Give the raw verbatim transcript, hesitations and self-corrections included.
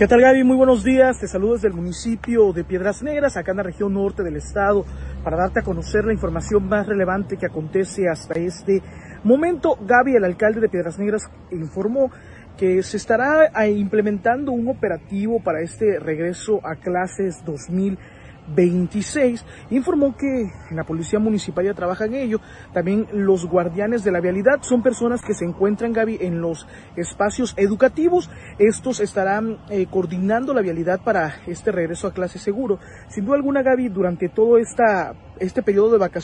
¿Qué tal, Gaby? Muy buenos días, te saludo desde el municipio de Piedras Negras, acá en la región norte del estado, para darte a conocer la información más relevante que acontece hasta este momento. Gaby, el alcalde de Piedras Negras, informó que se estará implementando un operativo para este regreso a clases dos mil veintiséis. Informó que la policía municipal ya trabaja en ello. También los guardianes de la vialidad son personas que se encuentran, Gaby, en los espacios educativos. Estos estarán eh, coordinando la vialidad para este regreso a clase seguro. Sin duda alguna, Gaby, durante todo esta, este periodo de vacaciones